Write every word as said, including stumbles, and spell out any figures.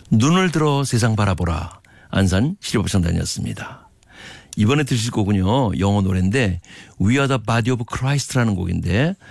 눈을 들어 세상 바라보라. 안산 실버성단이었습니다. 이번에 들으실 곡은요. 영어 노래인데 We are the body of Christ라는 곡인데